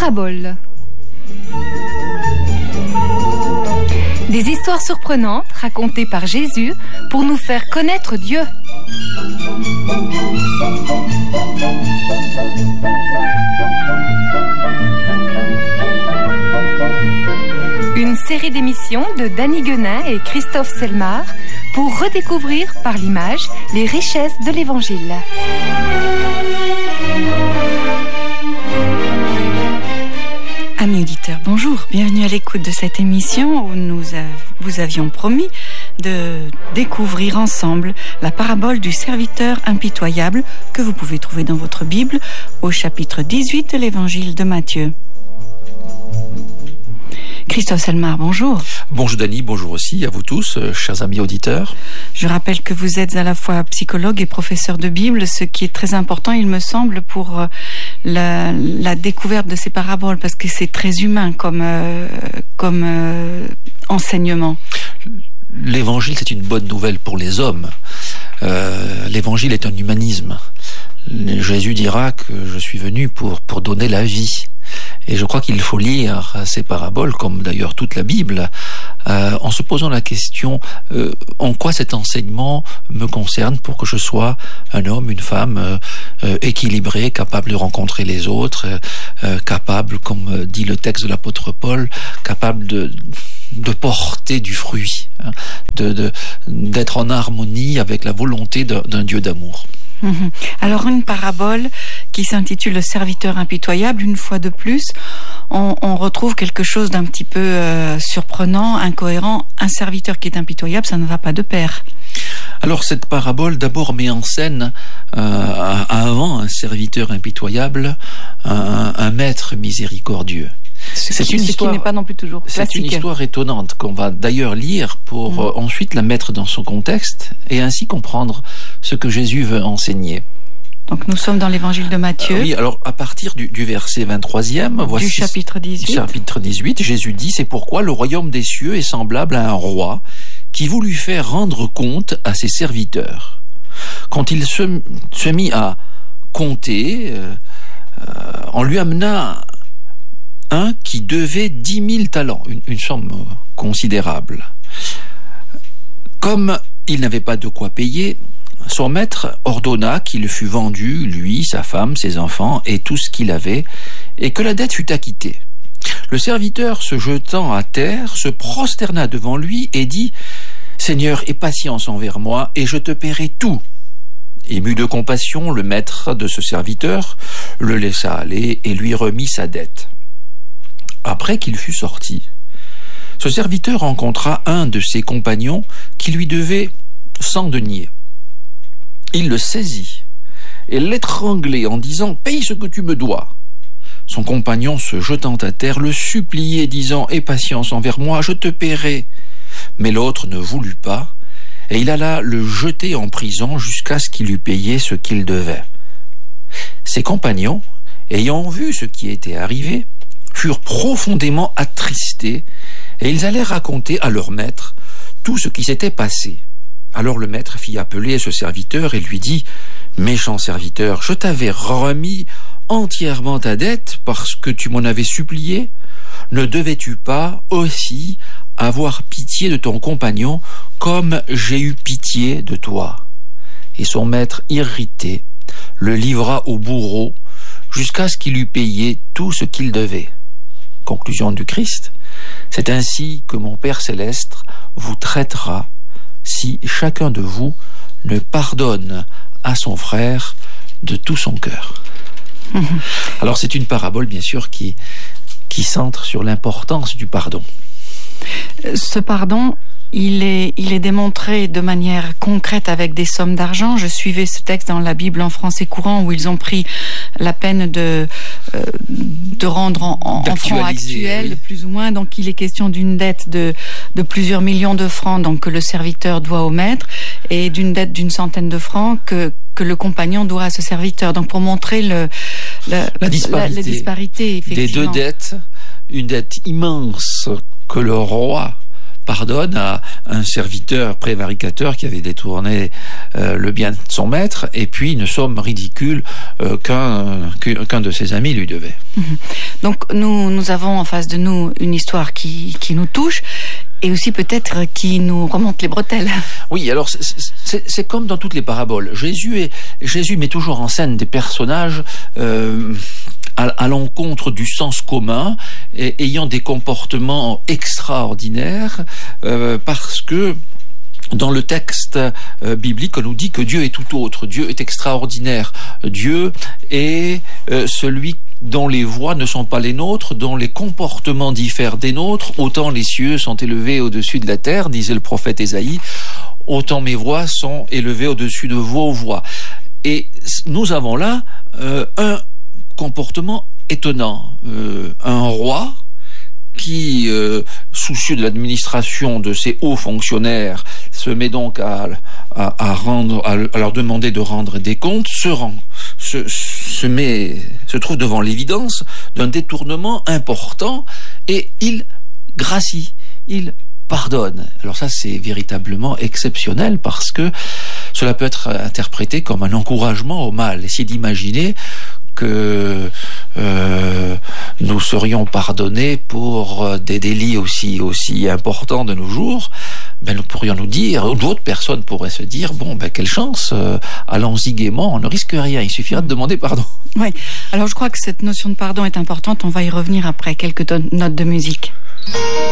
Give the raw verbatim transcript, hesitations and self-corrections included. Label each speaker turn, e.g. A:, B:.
A: paraboles. Des histoires surprenantes racontées par Jésus pour nous faire connaître Dieu. Une série d'émissions de Danny Guenin et Christophe Selmar pour redécouvrir par l'image les richesses de l'Évangile.
B: Amis auditeurs, bonjour, bienvenue à l'écoute de cette émission où nous a, vous avions promis de découvrir ensemble la parabole du serviteur impitoyable que vous pouvez trouver dans votre Bible au chapitre dix-huit de l'Évangile de Matthieu. Christophe Selmar, bonjour.
C: Bonjour Dany, bonjour aussi à vous tous, euh, chers amis auditeurs.
B: Je rappelle que vous êtes à la fois psychologue et professeur de Bible, ce qui est très important, il me semble, pour euh, la, la découverte de ces paraboles, parce que c'est très humain comme, euh, comme euh, enseignement.
C: L'évangile, c'est une bonne nouvelle pour les hommes. Euh, l'évangile est un humanisme. Jésus dira que je suis venu pour, pour donner la vie. Et je crois qu'il faut lire ces paraboles, comme d'ailleurs toute la Bible, euh, en se posant la question euh, en quoi cet enseignement me concerne pour que je sois un homme, une femme euh, euh, équilibré, capable de rencontrer les autres, euh, capable, comme dit le texte de l'apôtre Paul, capable de de porter du fruit, hein, de, de d'être en harmonie avec la volonté d'un, d'un Dieu d'amour.
B: Mmh. Alors une parabole qui s'intitule Le serviteur impitoyable, une fois de plus, on, on retrouve quelque chose d'un petit peu euh, surprenant, incohérent. Un serviteur qui est impitoyable, ça ne va pas de pair.
C: Alors cette parabole d'abord met en scène, euh, avant un serviteur impitoyable, un, un maître miséricordieux.
B: Ce c'est qui, une histoire, qui n'est pas non plus toujours classique.
C: C'est une histoire étonnante qu'on va d'ailleurs lire pour mmh. euh, ensuite la mettre dans son contexte et ainsi comprendre ce que Jésus veut enseigner.
B: Donc nous sommes dans l'évangile de Matthieu.
C: Euh, oui, alors à partir du, du verset vingt-troisième, voici,
B: du chapitre dix-huit.
C: chapitre dix-huit, Jésus dit, c'est pourquoi le royaume des cieux est semblable à un roi qui voulut faire rendre compte à ses serviteurs. Quand il se, se mit à compter, euh, euh, on lui amena un qui devait dix mille talents, une, une somme considérable. Comme il n'avait pas de quoi payer, son maître ordonna qu'il fût vendu, lui, sa femme, ses enfants et tout ce qu'il avait, et que la dette fût acquittée. Le serviteur, se jetant à terre, se prosterna devant lui et dit « Seigneur, aie patience envers moi, et je te paierai tout. » Ému de compassion, le maître de ce serviteur le laissa aller et lui remit sa dette. Après qu'il fut sorti, ce serviteur rencontra un de ses compagnons qui lui devait cent deniers. Il le saisit et l'étranglait en disant « Paye ce que tu me dois ». Son compagnon, se jetant à terre, le suppliait, disant « Aie patience envers moi, je te paierai ». Mais l'autre ne voulut pas, et il alla le jeter en prison jusqu'à ce qu'il eût payé ce qu'il devait. Ses compagnons, ayant vu ce qui était arrivé, furent profondément attristés, et ils allèrent raconter à leur maître tout ce qui s'était passé. Alors le maître fit appeler ce serviteur et lui dit « Méchant serviteur, je t'avais remis entièrement ta dette parce que tu m'en avais supplié. Ne devais-tu pas aussi avoir pitié de ton compagnon comme j'ai eu pitié de toi ?» Et son maître, irrité, le livra au bourreau jusqu'à ce qu'il eût payé tout ce qu'il devait. Conclusion du Christ, c'est ainsi que mon Père céleste vous traitera si chacun de vous ne pardonne à son frère de tout son cœur. Mmh. Alors c'est une parabole bien sûr qui, qui centre sur l'importance du pardon.
B: Ce pardon, il est, il est démontré de manière concrète avec des sommes d'argent. Je suivais ce texte dans la Bible en français courant où ils ont pris la peine de, euh, de rendre en, en, en francs actuels, oui. Plus ou moins. Donc il est question d'une dette de, de plusieurs millions de francs donc, que le serviteur doit au maître et d'une dette d'une centaine de francs que, que le compagnon doit à ce serviteur. Donc pour montrer le, le,
C: la disparité,
B: la, la disparité effectivement.
C: Des deux dettes, une dette immense que le roi pardonne à un serviteur prévaricateur qui avait détourné euh, le bien de son maître, et puis une somme ridicule euh, qu'un, qu'un de ses amis lui devait.
B: Donc nous, nous avons en face de nous une histoire qui, qui nous touche, et aussi peut-être qui nous remonte les bretelles.
C: Oui, alors c'est, c'est, c'est comme dans toutes les paraboles. Jésus, est, Jésus met toujours en scène des personnages euh, à, à l'encontre du sens commun, et ayant des comportements extraordinaires, euh, parce que dans le texte euh, biblique, on nous dit que Dieu est tout autre. Dieu est extraordinaire. Dieu est euh, celui dont les voies ne sont pas les nôtres, dont les comportements diffèrent des nôtres. Autant les cieux sont élevés au-dessus de la terre, disait le prophète Ésaïe, autant mes voies sont élevées au-dessus de vos voies. Et nous avons là euh, un comportement étonnant. Euh, un roi qui, euh, soucieux de l'administration de ses hauts fonctionnaires, se met donc à, à, à, rendre, à, à leur demander de rendre des comptes, se rend, se, se, met, se trouve devant l'évidence d'un détournement important, et il gracie, il pardonne. Alors ça, c'est véritablement exceptionnel, parce que cela peut être interprété comme un encouragement au mal. Essayez d'imaginer que euh, nous serions pardonnés pour des délits aussi aussi importants de nos jours, ben nous pourrions nous dire, ou d'autres personnes pourraient se dire, bon, ben quelle chance, euh, allons-y gaiement, on ne risque rien, il suffira de demander pardon.
B: Oui, alors je crois que cette notion de pardon est importante, on va y revenir après quelques notes de musique.